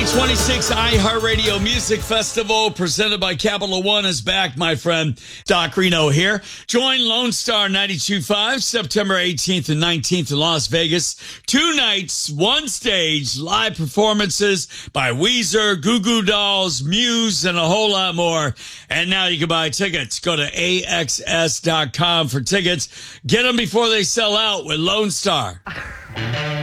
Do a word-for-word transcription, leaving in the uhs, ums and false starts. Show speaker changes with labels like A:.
A: twenty-six iHeartRadio Music Festival presented by Capital One is back, my friend. Doc Reno here. Join Lone Star ninety-two point five September eighteenth and nineteenth in Las Vegas. Two nights, one stage, live performances by Weezer, Goo Goo Dolls, Muse, and a whole lot more. And now you can buy tickets. Go to A X S dot com for tickets. Get them before they sell out with Lone Star.